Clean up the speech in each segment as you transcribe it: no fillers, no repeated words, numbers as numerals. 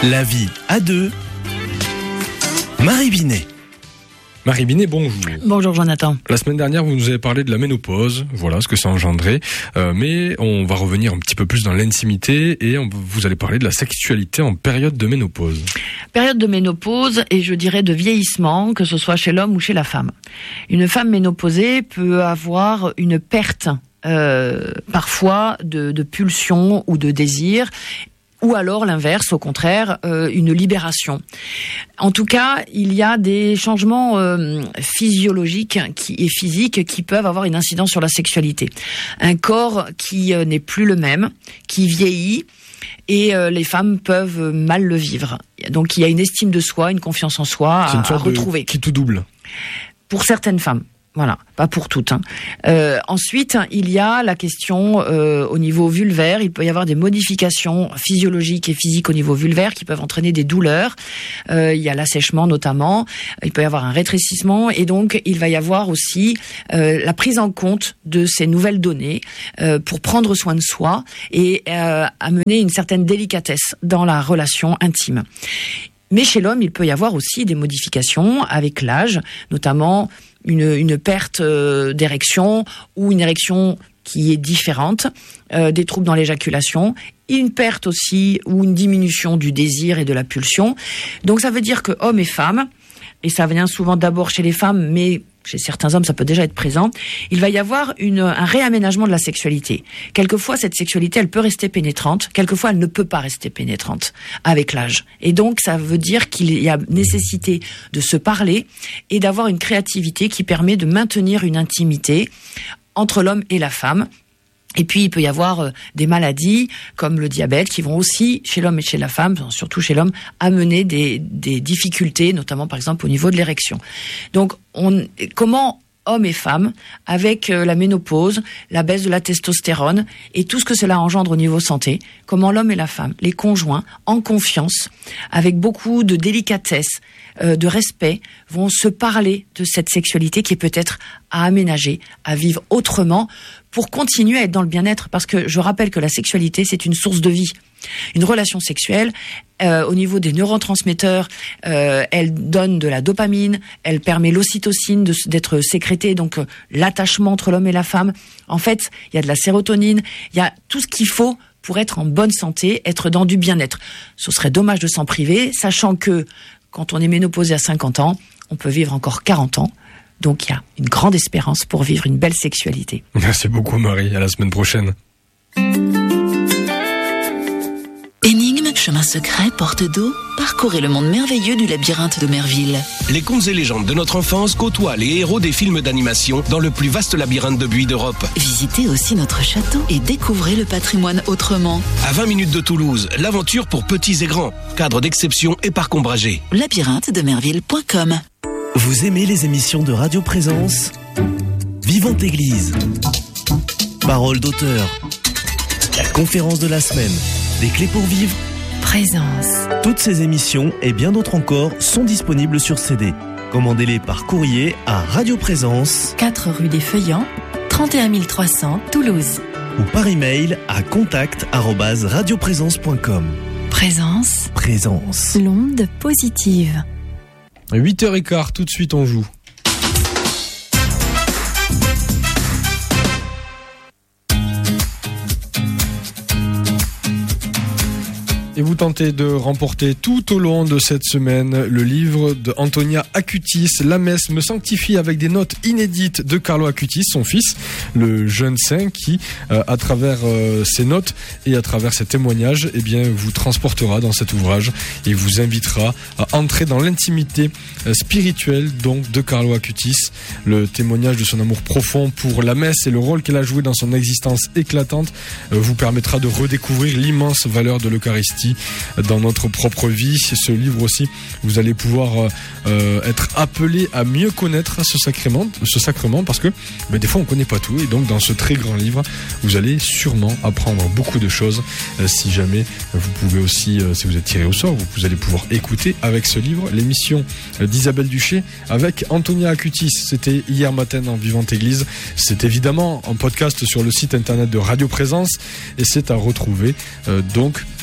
La vie à deux. Marie Binet. Marie Binet, bonjour. Bonjour Jonathan. La semaine dernière, vous nous avez parlé de la ménopause, voilà ce que ça engendrait, mais on va revenir un petit peu plus dans l'intimité et vous allez parler de la sexualité en période de ménopause. Période de ménopause et je dirais de vieillissement, que ce soit chez l'homme ou chez la femme. Une femme ménopausée peut avoir une perte parfois de pulsion ou de désir, ou alors l'inverse, au contraire, une libération. En tout cas, il y a des changements physiologiques et physiques qui peuvent avoir une incidence sur la sexualité. Un corps qui n'est plus le même, qui vieillit, et les femmes peuvent mal le vivre. Donc il y a une estime de soi, une confiance en soi à retrouver. Qui tout double. Pour certaines femmes. Voilà, pas pour toutes. Ensuite, il y a la question au niveau vulvaire. Il peut y avoir des modifications physiologiques et physiques au niveau vulvaire qui peuvent entraîner des douleurs. Il y a l'assèchement notamment. Il peut y avoir un rétrécissement. Et donc, il va y avoir aussi la prise en compte de ces nouvelles données pour prendre soin de soi et amener une certaine délicatesse dans la relation intime. Mais chez l'homme, il peut y avoir aussi des modifications avec l'âge, notamment une perte d'érection ou une érection qui est différente, des troubles dans l'éjaculation, une perte aussi ou une diminution du désir et de la pulsion. Donc ça veut dire que hommes et femmes, et ça vient souvent d'abord chez les femmes, mais chez certains hommes, ça peut déjà être présent, il va y avoir un réaménagement de la sexualité. Quelquefois, cette sexualité, elle peut rester pénétrante. Quelquefois, elle ne peut pas rester pénétrante avec l'âge. Et donc, ça veut dire qu'il y a nécessité de se parler et d'avoir une créativité qui permet de maintenir une intimité entre l'homme et la femme. Et puis, il peut y avoir des maladies, comme le diabète, qui vont aussi, chez l'homme et chez la femme, surtout chez l'homme, amener des difficultés, notamment, par exemple, au niveau de l'érection. Donc, comment hommes et femmes, avec la ménopause, la baisse de la testostérone, et tout ce que cela engendre au niveau santé, comment l'homme et la femme, les conjoints, en confiance, avec beaucoup de délicatesse, de respect, vont se parler de cette sexualité qui est peut-être à aménager, à vivre autrement, pour continuer à être dans le bien-être, parce que je rappelle que la sexualité, c'est une source de vie. Une relation sexuelle, au niveau des neurotransmetteurs, elle donne de la dopamine, elle permet l'ocytocine d'être sécrétée, donc l'attachement entre l'homme et la femme. En fait, il y a de la sérotonine, il y a tout ce qu'il faut pour être en bonne santé, être dans du bien-être. Ce serait dommage de s'en priver, sachant que quand on est ménopausé à 50 ans, on peut vivre encore 40 ans. Donc il y a une grande espérance pour vivre une belle sexualité. Merci beaucoup Marie, à la semaine prochaine. Énigme, chemin secret, porte d'eau, parcourez le monde merveilleux du labyrinthe de Merville. Les contes et légendes de notre enfance côtoient les héros des films d'animation dans le plus vaste labyrinthe de buis d'Europe. Visitez aussi notre château et découvrez le patrimoine autrement. À 20 minutes de Toulouse, l'aventure pour petits et grands, cadre d'exception et parc ombragé. labyrinthe-de-merville.com. Vous aimez les émissions de Radio Présence ? Vivante Église, Parole d'auteur, la conférence de la semaine, des clés pour vivre, Présence. Toutes ces émissions et bien d'autres encore sont disponibles sur CD. Commandez-les par courrier à Radio Présence, 4 rue des Feuillants, 31 300 Toulouse. ou par email à contact@radioprésence.com. Présence. Présence. L'onde positive. 8h15, tout de suite on joue. Et vous tentez de remporter tout au long de cette semaine le livre de Antonia Acutis, La messe me sanctifie, avec des notes inédites de Carlo Acutis, son fils, le jeune saint qui, à travers ses notes et à travers ses témoignages, eh bien, vous transportera dans cet ouvrage et vous invitera à entrer dans l'intimité spirituelle donc de Carlo Acutis. Le témoignage de son amour profond pour la messe et le rôle qu'elle a joué dans son existence éclatante vous permettra de redécouvrir l'immense valeur de l'Eucharistie dans notre propre vie. Ce livre aussi, vous allez pouvoir être appelé à mieux connaître ce sacrement parce que des fois on ne connaît pas tout, et donc dans ce très grand livre vous allez sûrement apprendre beaucoup de choses. Si jamais vous pouvez aussi, si vous êtes tiré au sort, vous allez pouvoir écouter avec ce livre l'émission d'Isabelle Duché avec Antonia Acutis. C'était hier matin dans Vivante Église. C'est évidemment en podcast sur le site internet de Radio Présence et c'est à retrouver donc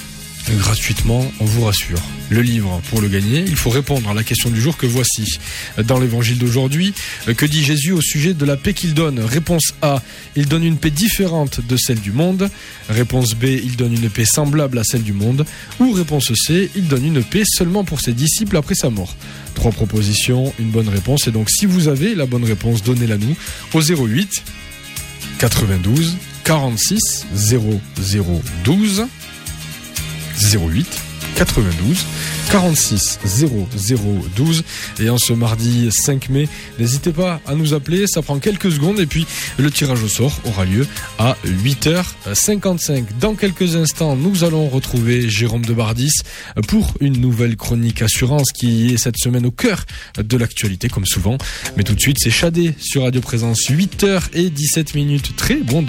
gratuitement, on vous rassure. Le livre, pour le gagner, il faut répondre à la question du jour que voici. Dans l'évangile d'aujourd'hui, que dit Jésus au sujet de la paix qu'il donne? Réponse A, il donne une paix différente de celle du monde. Réponse B, il donne une paix semblable à celle du monde. Ou réponse C, il donne une paix seulement pour ses disciples après sa mort. 3 propositions, une bonne réponse. Et donc si vous avez la bonne réponse, donnez-la nous au 08 92 46 0012 08 92 46 0012. Et en ce mardi 5 mai, n'hésitez pas à nous appeler, ça prend quelques secondes et puis le tirage au sort aura lieu à 8h55. Dans quelques instants, nous allons retrouver Jérôme Debardis pour une nouvelle chronique assurance qui est cette semaine au cœur de l'actualité comme souvent. Mais tout de suite, c'est Shadé sur Radio Présence, 8h17. Très bon début.